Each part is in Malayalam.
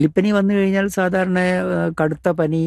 എലിപ്പനി വന്നു കഴിഞ്ഞാൽ സാധാരണ കടുത്ത പനി,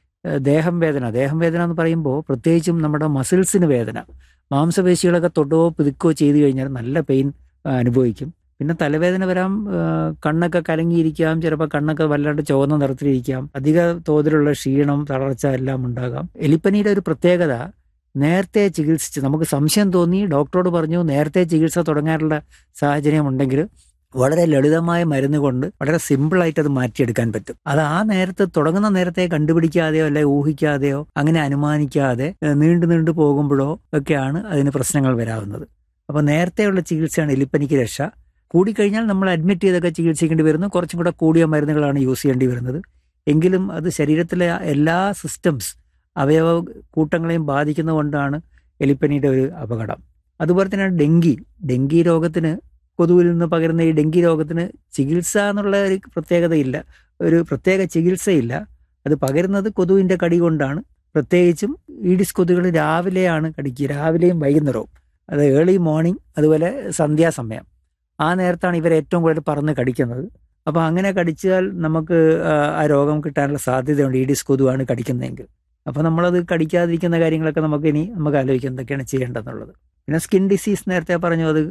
ദേഹം വേദന. ദേഹം വേദന എന്ന് പറയുമ്പോൾ പ്രത്യേകിച്ചും നമ്മുടെ മസിൽസിന് വേദന. മാംസപേശികളൊക്കെ തൊടുകയോ പിതുക്കുകയോ ചെയ്തു കഴിഞ്ഞാൽ നല്ല പെയിൻ അനുഭവിക്കും. പിന്നെ തലവേദന വരാം, കണ്ണൊക്കെ കലങ്ങിയിരിക്കാം, ചിലപ്പോൾ കണ്ണൊക്കെ വല്ലാണ്ട് ചുവന്ന നിറത്തിലിരിക്കാം, അധിക തോതിലുള്ള ക്ഷീണം, തളർച്ച എല്ലാം ഉണ്ടാകാം. എലിപ്പനിയുടെ ഒരു പ്രത്യേകത, നേരത്തെ ചികിത്സിച്ച് നമുക്ക് സംശയം തോന്നി ഡോക്ടറോട് പറഞ്ഞു നേരത്തെ ചികിത്സ തുടങ്ങാനുള്ള സാഹചര്യം ഉണ്ടെങ്കിൽ വളരെ ലളിതമായ മരുന്ന് കൊണ്ട് വളരെ സിമ്പിളായിട്ട് അത് മാറ്റിയെടുക്കാൻ പറ്റും. അത് ആ നേരത്തെ തുടങ്ങുന്ന നേരത്തെ കണ്ടുപിടിക്കാതെയോ അല്ലെ ഊഹിക്കാതെയോ അങ്ങനെ അനുമാനിക്കാതെ നീണ്ടു പോകുമ്പോഴോ ഒക്കെയാണ് അതിന് പ്രശ്നങ്ങൾ വരാവുന്നത്. അപ്പോൾ നേരത്തെയുള്ള ചികിത്സയാണ് എലിപ്പനിക്ക് രക്ഷ. കൂടിക്കഴിഞ്ഞാൽ നമ്മൾ അഡ്മിറ്റ് ചെയ്തൊക്കെ ചികിത്സിക്കേണ്ടി വരുന്നു. കുറച്ചും കൂടെ കൂടിയ മരുന്നുകളാണ് യൂസ് ചെയ്യേണ്ടി വരുന്നത്. എങ്കിലും അത് ശരീരത്തിലെ എല്ലാ സിസ്റ്റംസ്, അവയവ കൂട്ടങ്ങളെയും ബാധിക്കുന്നതുകൊണ്ടാണ് എലിപ്പനിയുടെ ഒരു അപകടം. അതുപോലെ തന്നെയാണ് ഡെങ്കി രോഗത്തിന്, കൊതുവിൽ നിന്ന് പകരുന്ന ഈ ഡെങ്കി രോഗത്തിന് ചികിത്സ എന്നുള്ള ഒരു പ്രത്യേകതയില്ല, ഒരു പ്രത്യേക ചികിത്സയില്ല. അത് പകരുന്നത് കൊതുവിൻ്റെ കടി കൊണ്ടാണ്. പ്രത്യേകിച്ചും ഈഡിസ് കൊതുകുകൾ രാവിലെയാണ് കടിക്കുക, രാവിലെയും വൈകുന്നേരവും. അത് ഏർലി മോർണിംഗ്, അതുപോലെ സന്ധ്യാസമയം. ആ നേരത്താണ് ഇവർ ഏറ്റവും കൂടുതൽ പറന്ന് കടിക്കുന്നത്. അപ്പോൾ അങ്ങനെ കടിച്ചാൽ നമുക്ക് ആ രോഗം കിട്ടാനുള്ള സാധ്യതയുണ്ട്, ഈഡിസ് കൊതുവാണ് കടിക്കുന്നതെങ്കിൽ. അപ്പോൾ നമ്മളത് കടിക്കാതിരിക്കുന്ന കാര്യങ്ങളൊക്കെ നമുക്ക് ആലോചിക്കാം എന്തൊക്കെയാണ് ചെയ്യേണ്ടതെന്നുള്ളത്. പിന്നെ സ്കിൻ ഡിസീസ് നേരത്തെ പറഞ്ഞു, അത്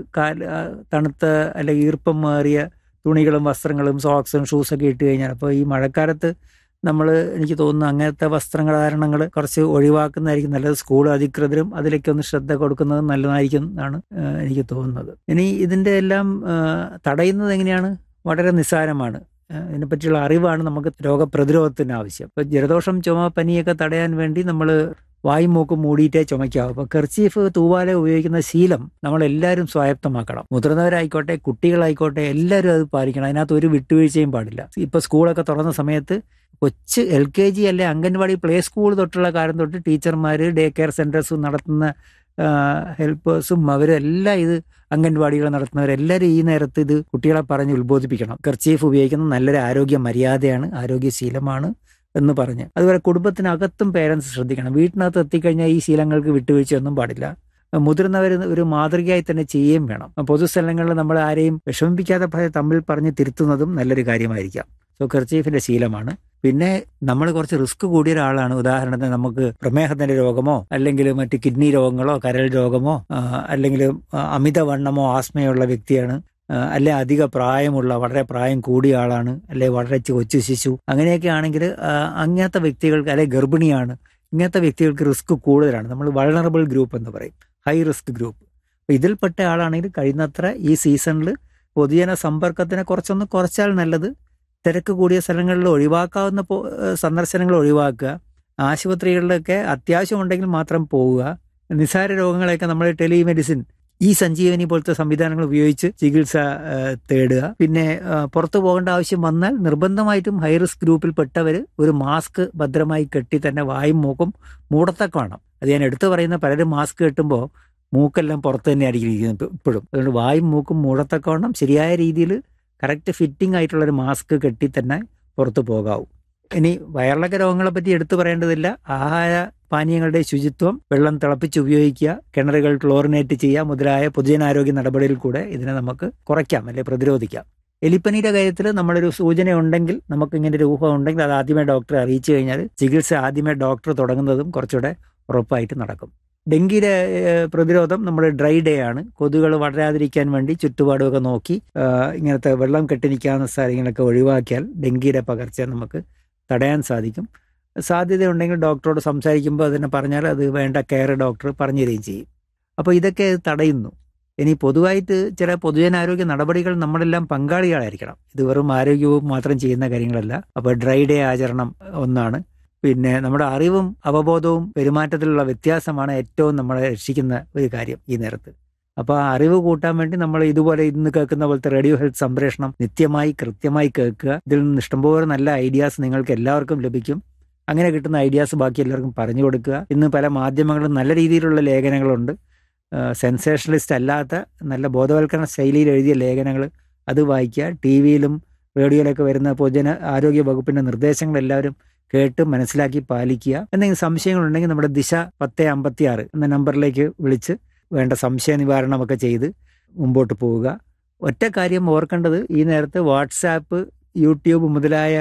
തണുത്ത അല്ലെങ്കിൽ ഈർപ്പം മാറിയ തുണികളും വസ്ത്രങ്ങളും സോക്സും ഷൂസൊക്കെ ഇട്ട് കഴിഞ്ഞാൽ, അപ്പോൾ ഈ മഴക്കാലത്ത് എനിക്ക് തോന്നുന്നു അങ്ങനത്തെ വസ്ത്രധാരണങ്ങൾ കുറച്ച് ഒഴിവാക്കുന്നതായിരിക്കും നല്ലത്. സ്കൂൾ അധികൃതരും അതിലേക്ക് ഒന്ന് ശ്രദ്ധ കൊടുക്കുന്നത് നല്ലതായിരിക്കും എന്നാണ് എനിക്ക് തോന്നുന്നത്. ഇനി ഇതിൻ്റെ എല്ലാം തടയുന്നത് എങ്ങനെയാണ്? വളരെ നിസ്സാരമാണ്. ഇതിനെപ്പറ്റിയുള്ള അറിവാണ് നമുക്ക് രോഗപ്രതിരോധത്തിന് ആവശ്യം. ഇപ്പോൾ ജലദോഷം, ചുമ, പനിയൊക്കെ തടയാൻ വേണ്ടി നമ്മൾ വായും മൂക്കും മൂടിയിട്ടേ ചുമയ്ക്കാവും. അപ്പോൾ കർച്ചീഫ്, തൂവാല ഉപയോഗിക്കുന്ന ശീലം നമ്മളെല്ലാവരും സ്വായത്തമാക്കണം. മുതിർന്നവരായിക്കോട്ടെ, കുട്ടികളായിക്കോട്ടെ, എല്ലാവരും അത് പാലിക്കണം. അതിനകത്ത് ഒരു വിട്ടുവീഴ്ചയും പാടില്ല. ഇപ്പോൾ സ്കൂളൊക്കെ തുറന്ന സമയത്ത് കൊച്ച് LKG അല്ലെ അംഗൻവാടി, പ്ലേ സ്കൂൾ തൊട്ടുള്ള കാലം തൊട്ട് ടീച്ചർമാർ, ഡേ കെയർ സെൻറ്റേഴ്സും നടത്തുന്ന ഹെൽപ്പേഴ്സും അവരെല്ലാം ഇത് അംഗൻവാടികൾ നടത്തുന്നവരെല്ലാവരും ഈ നേരത്ത് ഇത് കുട്ടികളെ പറഞ്ഞ് ഉത്ബോധിപ്പിക്കണം. കർച്ചീഫ് ഉപയോഗിക്കുന്നത് നല്ലൊരു ആരോഗ്യ മര്യാദയാണ്, ആരോഗ്യശീലമാണ് എന്ന് പറഞ്ഞ്. അതുപോലെ കുടുംബത്തിനകത്തും പേരൻസ് ശ്രദ്ധിക്കണം. വീട്ടിനകത്ത് എത്തിക്കഴിഞ്ഞാൽ ഈ ശീലങ്ങൾക്ക് വിട്ടുവീഴ്ചയൊന്നും പാടില്ല. മുതിർന്നവർ ഒരു മാതൃകയായി തന്നെ ചെയ്യുകയും വേണം. പൊതുസ്ഥലങ്ങളിൽ നമ്മൾ ആരെയും വിഷമിപ്പിക്കാതെ തമ്മിൽ പറഞ്ഞ് തിരുത്തുന്നതും നല്ലൊരു കാര്യമായിരിക്കാം. സോ കർച്ചീഫിന്റെ ശീലമാണ്. പിന്നെ നമ്മൾ കുറച്ച് റിസ്ക് കൂടിയ ഒരാളാണ്. ഉദാഹരണത്തിന് നമുക്ക് പ്രമേഹത്തിന്റെ രോഗമോ അല്ലെങ്കിൽ മറ്റ് കിഡ്നി രോഗങ്ങളോ കരൾ രോഗമോ അല്ലെങ്കിൽ അമിതവണ്ണമോ ആസ്മയുള്ള വ്യക്തിയാണ്, അല്ലെ അധിക പ്രായമുള്ള, വളരെ പ്രായം കൂടിയ ആളാണ്, അല്ലെ വളരെ കൊച്ചു ശിശു, അങ്ങനെയൊക്കെ ആണെങ്കിൽ അങ്ങനത്തെ വ്യക്തികൾക്ക്, അല്ലെ ഗർഭിണിയാണ്, ഇങ്ങനത്തെ വ്യക്തികൾക്ക് റിസ്ക് കൂടുതലാണ്. നമ്മൾ വൾണറബിൾ ഗ്രൂപ്പ് എന്ന് പറയും, ഹൈ റിസ്ക് ഗ്രൂപ്പ്. അപ്പോൾ ഇതിൽപ്പെട്ട ആളാണെങ്കിൽ കഴിയുന്നത്ര ഈ സീസണിൽ പൊതുജന സമ്പർക്കത്തിനെ കുറച്ചാൽ നല്ലത്. തിരക്ക് കൂടിയ സ്ഥലങ്ങളിൽ ഒഴിവാക്കാവുന്ന സന്ദർശനങ്ങൾ ഒഴിവാക്കുക. ആശുപത്രികളിലൊക്കെ അത്യാവശ്യമുണ്ടെങ്കിൽ മാത്രം പോവുക. നിസ്സാര രോഗങ്ങളെയൊക്കെ നമ്മൾ ടെലിമെഡിസിൻ, ഈ സഞ്ജീവനി പോലത്തെ സംവിധാനങ്ങൾ ഉപയോഗിച്ച് ചികിത്സ തേടുക. പിന്നെ പുറത്തു പോകേണ്ട ആവശ്യം വന്നാൽ നിർബന്ധമായിട്ടും ഹൈ റിസ്ക് ഗ്രൂപ്പിൽപ്പെട്ടവർ ഒരു മാസ്ക് ഭദ്രമായി കെട്ടി തന്നെ വായും മൂക്കും മൂടത്തക്ക വേണം. അത് ഞാൻ എടുത്തു പറയുന്ന, പലരും മാസ്ക് കെട്ടുമ്പോൾ മൂക്കെല്ലാം പുറത്ത് തന്നെയായിരിക്കും ഇരിക്കുന്നത് ഇപ്പോഴും. അതുകൊണ്ട് വായും മൂക്കും മൂടത്തക്കവണ്ണം ശരിയായ രീതിയിൽ കറക്റ്റ് ഫിറ്റിംഗ് ആയിട്ടുള്ളൊരു മാസ്ക് കെട്ടി തന്നെ പുറത്തു പോകാവൂ. ഇനി വയറിളക്ക രോഗങ്ങളെ പറ്റി എടുത്തു പറയേണ്ടതില്ല. ആഹാര പാനീയങ്ങളുടെ ശുചിത്വം, വെള്ളം തിളപ്പിച്ച് ഉപയോഗിക്കുക, കിണറുകൾ ക്ലോറിനേറ്റ് ചെയ്യുക മുതലായ പൊതുജനാരോഗ്യ നടപടിയിൽ കൂടെ ഇതിനെ നമുക്ക് കുറയ്ക്കാം, അല്ലെ പ്രതിരോധിക്കാം. എലിപ്പനിയുടെ കാര്യത്തിൽ നമ്മളൊരു സൂചന ഉണ്ടെങ്കിൽ, നമുക്ക് ഇങ്ങനെ ഒരു ഊഹം ഉണ്ടെങ്കിൽ അത് ആദ്യമേ ഡോക്ടറെ അറിയിച്ചു കഴിഞ്ഞാൽ ചികിത്സ ആദ്യമേ ഡോക്ടർ തുടങ്ങുന്നതും കുറച്ചുകൂടെ ഉറപ്പായിട്ട് നടക്കും. ഡെങ്കിയുടെ പ്രതിരോധം നമ്മൾ ഡ്രൈ ഡേ ആണ്. കൊതുകുകൾ വളരാതിരിക്കാൻ വേണ്ടി ചുറ്റുപാടുമൊക്കെ നോക്കി ഇങ്ങനത്തെ വെള്ളം കെട്ടി നിൽക്കാവുന്ന സ്ഥലങ്ങളൊക്കെ ഒഴിവാക്കിയാൽ ഡെങ്കിയുടെ പകർച്ച നമുക്ക് തടയാൻ സാധിക്കും. സാധ്യതയുണ്ടെങ്കിൽ ഡോക്ടറോട് സംസാരിക്കുമ്പോൾ അതിനെ പറഞ്ഞാൽ അത് വേണ്ട കെയർ ഡോക്ടർ പറഞ്ഞു തരികയും ചെയ്യും. അപ്പോൾ ഇതൊക്കെ തടയുന്നു. ഇനി പൊതുവായിട്ട് ചില പൊതുജനാരോഗ്യ നടപടികൾ നമ്മളെല്ലാം പങ്കാളികളായിരിക്കണം. ഇത് വെറും ആരോഗ്യവും മാത്രം ചെയ്യുന്ന കാര്യങ്ങളല്ല. അപ്പോൾ ഡ്രൈ ഡേ ആചരണം ഒന്നാണ്. പിന്നെ നമ്മുടെ അറിവും അവബോധവും പെരുമാറ്റത്തിലുള്ള വ്യത്യാസമാണ് ഏറ്റവും നമ്മളെ രക്ഷിക്കുന്ന ഒരു കാര്യം ഈ നേരത്ത്. അപ്പോൾ ആ അറിവ് കൂട്ടാൻ വേണ്ടി നമ്മൾ ഇതുപോലെ ഇന്ന് കേൾക്കുന്ന പോലത്തെ റേഡിയോ ഹെൽത്ത് സംപ്രേഷണം നിത്യമായി കൃത്യമായി കേൾക്കുക. ഇതിൽ നിന്ന് ഇഷ്ടംപോലെ നല്ല ഐഡിയാസ് നിങ്ങൾക്ക് എല്ലാവർക്കും ലഭിക്കും. അങ്ങനെ കിട്ടുന്ന ഐഡിയാസ് ബാക്കി എല്ലാവർക്കും പറഞ്ഞു കൊടുക്കുക. ഇന്ന് പല മാധ്യമങ്ങളും നല്ല രീതിയിലുള്ള ലേഖനങ്ങളുണ്ട്. സെൻസേഷണലിസ്റ്റ് അല്ലാത്ത നല്ല ബോധവൽക്കരണ ശൈലിയിൽ എഴുതിയ ലേഖനങ്ങൾ, അത് വായിക്കുക. TV-യിലും റേഡിയോയിലൊക്കെ വരുന്ന പൊതുജന ആരോഗ്യ വകുപ്പിൻ്റെ നിർദ്ദേശങ്ങൾ എല്ലാവരും കേട്ട് മനസ്സിലാക്കി പാലിക്കുക. എന്തെങ്കിലും സംശയങ്ങളുണ്ടെങ്കിൽ നമ്മുടെ ദിശ 1056 എന്ന നമ്പറിലേക്ക് വിളിച്ച് വേണ്ട സംശയ നിവാരണമൊക്കെ ചെയ്ത് മുമ്പോട്ട് പോവുക. ഒറ്റ കാര്യം ഓർക്കേണ്ടത്, ഈ നേരത്ത് വാട്സാപ്പ്, യൂട്യൂബ് മുതലായ